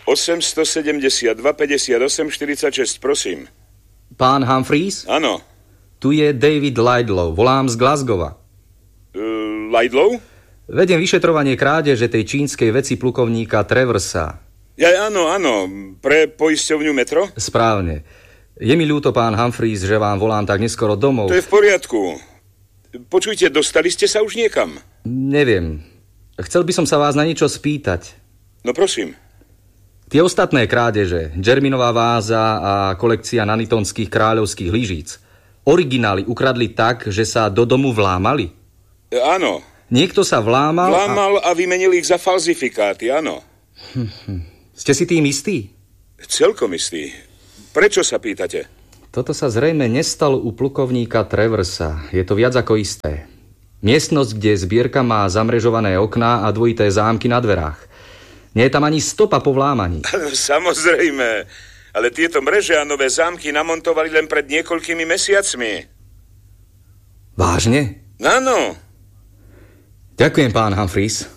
872 58 46, prosím. Pán Humphreys? Áno. Tu je David Laidlaw, volám z Glasgowa. Laidlaw? Vediem vyšetrovanie krádeže tej čínskej veci plukovníka Trevorsa. Áno, pre poisťovňu Metro? Správne. Je mi ľúto, pán Humphreys, že vám volám tak neskoro domov. To je v poriadku. Počujte, dostali ste sa už niekam? Neviem. Chcel by som sa vás na niečo spýtať. No prosím. Tie ostatné krádeže, Germinová váza a kolekcia nanitonských kráľovských lyžíc, originály ukradli tak, že sa do domu vlámali? Áno. Niekto sa vlámal a vymenil ich za falzifikáty, áno. Ste si tým istí? Celkom istý. Prečo sa pýtate? Toto sa zrejme nestalo u plukovníka Trevorsa. Je to viac ako isté. Miestnosť, kde zbierka má zamrežované okná a dvojité zámky na dverách. Nie je tam ani stopa po vlámaní. Samozrejme. Ale tieto mreže a nové zámky namontovali len pred niekoľkými mesiacmi. Vážne? Áno. Ďakujem, pán Humphreys.